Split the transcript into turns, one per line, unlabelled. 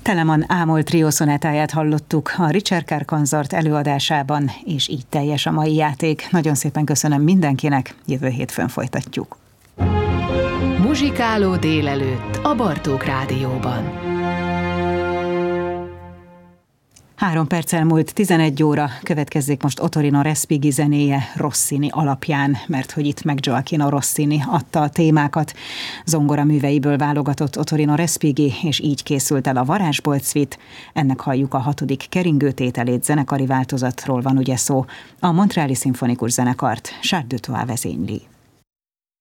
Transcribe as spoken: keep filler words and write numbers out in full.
Telemann Ámol trió szonátáját hallottuk a Richard Carr Consort előadásában, és így teljes a mai játék. Nagyon szépen köszönöm mindenkinek, jövő hétfőn folytatjuk.
Muzsikáló délelőtt a Bartók Rádióban.
Három perccel múlt tizenegy óra, következzék most Ottorino Respighi zenéje Rossini alapján, mert hogy itt meg Gioacchino Rossini adta a témákat. Zongora műveiből válogatott Ottorino Respighi, és így készült el a Varázsbolt Suite. Ennek halljuk a hatodik keringőtételét, zenekari változatról van ugye szó. A Montreali Szimfonikus Zenekart Charles Dutoit vezényli.